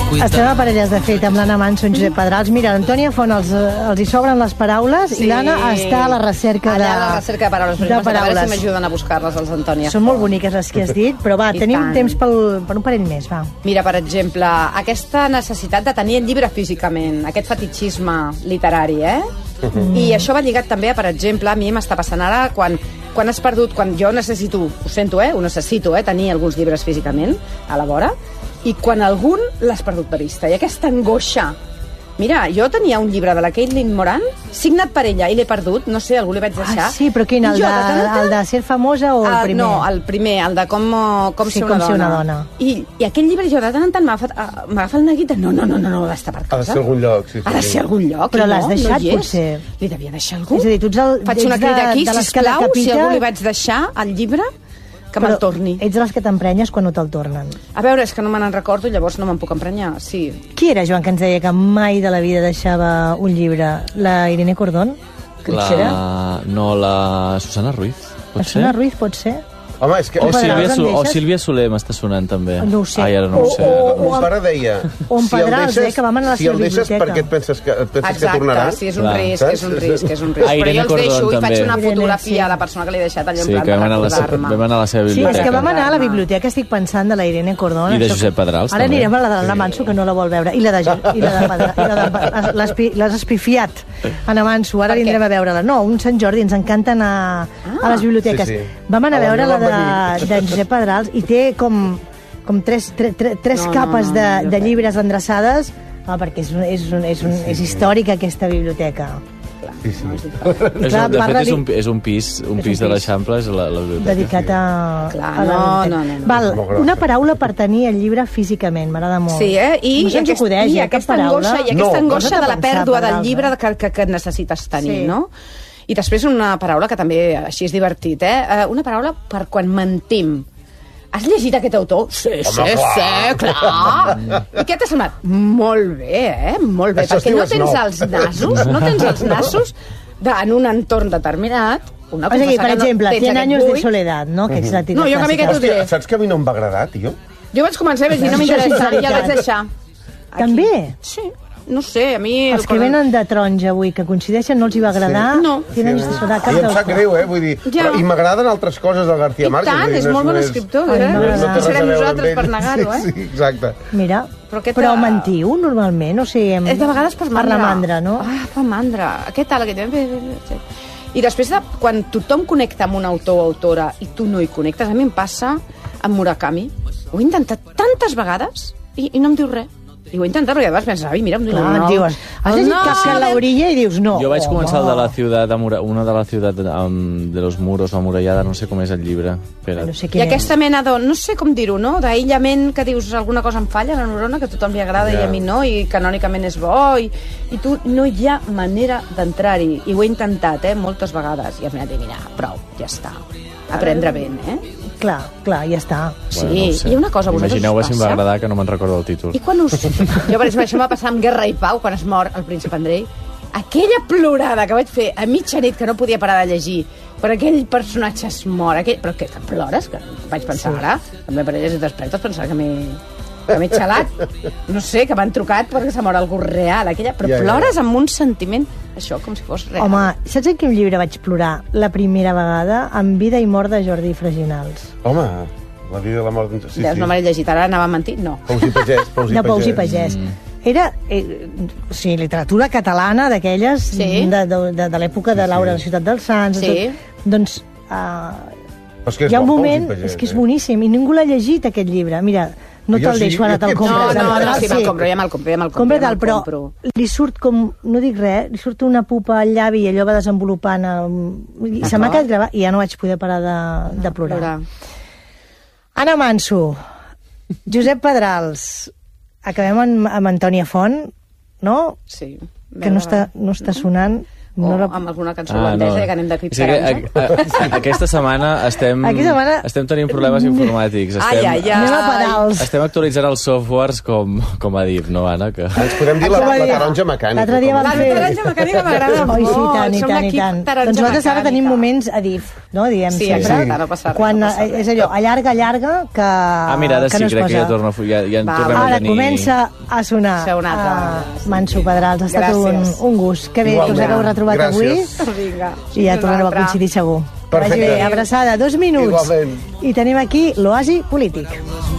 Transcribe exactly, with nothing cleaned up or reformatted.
Estem a parelles, de fet, amb l'Anna Manso i Josep Pedrals. Mira, l'Antònia Font els, els hi sobren les paraules sí. i l'Anna està a la recerca de, Allà a la recerca de paraules. de paraules. A veure si m'ajuden a buscar-les, els Antònia. Són molt boniques les que has dit, però va, I tenim tant. temps pel, per un parell més, va. Mira, per exemple, aquesta necessitat de tenir el llibre físicament, aquest fetichisme literari, eh? Mm. I això va lligat també a, per exemple, a mi m'està passant ara quan, quan has perdut, quan jo necessito, ho sento, eh? Ho necessito, eh? Tenir alguns llibres físicament a la vora, i quan algun l'has perdut de vista. I aquesta angoixa. Mira, jo tenia un llibre de la Caitlin Moran, signat per ella, i l'he perdut, no sé, algú li vaig deixar. Ah, sí, però quin, el, de, tant, el de ser famosa o el uh, primer? No, el primer, el de com, com, sí, ser, una com ser una dona. I, I aquell llibre jo de tant en tant m'agafa el neguit de no, no, no, no, no, ha d'estar per casa. Ha de ser algun lloc, sí. sí ha de ser algun lloc. Però no, l'has deixat, no potser? Li devia deixar algú? És a dir, tu ets el, Faig una crida aquí, de, de sisplau, capita... si algú li vaig deixar el llibre, que me'l torni. Ets de les que t'emprenyes quan no te'l tornen. A veure, és que no me n'en recordo, llavors no me'n puc emprenyar, sí. Qui era, Joan, que ens deia que mai de la vida deixava un llibre? La Irene Cordón? La... No, la Susana Ruiz, pot la ser? Susana Ruiz pot ser? Home, és que... O, Sílvia, Su o Sílvia Soler m'està sonant, també. No ho sé. Ai, ara no o, ho sé. O, o, Mon pare deia... O en si Pedrals, deixes, eh, que vam anar a la si seva el deixes, biblioteca. per què et penses que, et penses Exacte, que tornarà? sí, és un Clar. risc, és un risc, és un risc. Ah, Però jo els Cordón, deixo i també. faig una Irene, fotografia sí. a la persona que l'he deixat allà en Sí, plan que vam per anar, a la, recordar-me. vam anar a la seva Sí, biblioteca. és que vam anar a la biblioteca, estic pensant, de la Irene Cordón. I de això Josep que... Pedrals, Ara també. anirem a la de l'Anna Manso, que no la vol veure. I la de, i la de Pedrals. L'has espifiat, Anna Manso. Ara vindrem a veure-la. No, un Sant Jordi, ens encanta anar ah, a les biblioteques. Sí, sí. Vam anar a veure A la la meva de, de Josep Pedrals i té com... com tres, tres, tres, tres no, capes no, de, no, de llibres endreçades, ah, perquè és, un, és, un, és, un, és històrica aquesta biblioteca. Sí, sí. És, un, de fet, és un, és un pis, un és pis un de pis l'Eixample, és la, la biblioteca. Dedicat a, Clar, a la no, biblioteca. no, no, no. Val, una paraula per tenir el llibre físicament, m'agrada molt. Sí, eh? I, no se'ns aquest, acudeix, i eh, aquesta paraula. angoixa, i aquesta No, angoixa cosa de la de pensar, pèrdua del Pedrals, llibre eh? que, que, que necessites tenir, Sí. no? I després una paraula que també així és divertit, eh? Una paraula per quan mentim. Has llegit aquest autor? Sí, Home, sí, clar. sí, clar. I què t'ha semblat? Molt bé, eh? Molt bé. Això es Perquè diu no tens snob. els nasos, no tens els nasos de, en un entorn determinat. Una O sigui, per que no exemple, tens cien aquest años de buit. soledad, no? Que és la No, jo que mi que t'ho diré. Saps que a mi no em va agradar, tio? Jo vaig començar a llegir, no m'interessa, i ja el vaig deixar. Aquí. També? Sí. No sé, a mi... Els que venen de taronja avui, que coincideixen, no els hi va agradar? Sí. No. Tenen sí. de soledad, cap I em sap d'autor. greu, eh? Vull dir, Ja. però, i m'agraden altres coses del García I Márquez. tant, vull dir, és no molt bon només- escriptor, Ai, eh? no, no té res a Serem veure amb nosaltres ell. per negar-ho, eh? Sí, sí, exacte. Mira, Però però, aquesta- però mentiu normalment, o sigui... Em... És de vegades per mandra. Per la mandra, no? Ah, per mandra. Què tal? Aquest... I després, de, quan tothom connecta amb un autor o autora i tu no hi connectes, a mi em passa amb Murakami. Ho he intentat tantes vegades i, i no em diu res. I ho he intentat perquè a vegades penses, avi, mira, em diu Clar, no. et dius, has llegit no, Kafka a l'orilla i dius no. Jo vaig començar home. el de la ciutat, de Mura, una de la ciutat um, de los muros, la murallada, no sé com és el llibre. Espera. No sé I quin aquesta mena de, no sé com dir-ho, no? D'aïllament que dius alguna cosa em falla, la neurona, que a tothom li agrada Ja. i a mi no, i canònicament és bo, i, i tu no hi ha manera d'entrar-hi. I ho he intentat, eh, moltes vegades. I al final dic, mira, prou, ja està. Aprendre ben, eh? Clar, clar, ja està. Sí, Bueno, no ho sé. i una cosa, a vosaltres Imagineu-vos us si em va passa? agradar, que no me'n recordo el títol. I quan us... Jo, per exemple, això m'ha passat amb Guerra i Pau, quan es mor el príncep Andrei. Aquella plorada que vaig fer a mitja nit, que no podia parar de llegir, per aquell personatge es mor, aquell... però que, que plores, que vaig pensar sí. ara, també per elles i despertes, pensar que m'he que m'he xalat, no sé, que m'han trucat perquè s'ha mort algú real, aquella... però Ja, ja, ja. plores amb un sentiment, això, com si fos real. Home, saps en quin llibre vaig plorar la primera vegada? En Vida i mort de Jordi Freginals. Home, la vida i la mort... Sí, Veus, sí. no me l'he llegit, ara anava a mentir? No. Pous i Pagès, Pous i De Pous i Pagès. Pagès. Mm. Era eh, o sigui, literatura catalana d'aquelles Sí. de, de, de, de l'època de Laura, Sí. la ciutat dels Sants. Sí. Tot. Doncs uh, Però és que és hi ha un bon, Pous i moment, Pagès, és que és eh? boníssim, i ningú l'ha llegit, aquest llibre. Mira, no Jo te'l sí, deixo, ara jo te'l aquest compres. No, no, no, Pedrals, sí, me'l compro, ja me'l compro, ja me'l compro. Compra't ja el, me'l però compro. li surt com, no dic res, li surt una pupa al llavi i allò va desenvolupant, eh, i se m'ha quedat gravat i ja no vaig poder parar de, de plorar. Plorar. Anna Manso, Josep Pedrals, acabem amb, amb Antònia Font, no? Sí. Que no està, no està sonant. o No la- amb alguna cançó holandesa que anem de crit Sí que, taronja. a, a, aquesta setmana estem, Aquesta setmana- estem tenint problemes informàtics. Ai, Estem, ai, ai. Anem a pedals. estem actualitzant els softwares com, com a dit, no, Anna? Que... Ens podem dir la, Com a la dir- taronja mecànica. L'altre dia com a- vam La fer- taronja mecànica m'agrada molt. Oi, sí, tant, i Som tant, i l'equip tant. taronja Doncs nosaltres ara mecànica. tenim moments a D I F, no? Diem Sí, sempre. exacte, no passa res, Quan no passa eh, res. és allò, allarga, allarga, que, Ah, mira, ara que sí, no es crec posa. que ja, torna, a fu- ja, ja en Va, tornem Ara a tenir... comença a sonar. Això un altre. Uh, Manso Pedrals, ha estat un, Gràcies. un gust. Que bé que us Igualment. hagueu retrobat Gràcies. avui. Vinga. I ja Un tornareu a altre. coincidir segur. Que vagi Perfecte. bé, abraçada, dos minuts. Igualment. I tenim aquí l'oasi polític.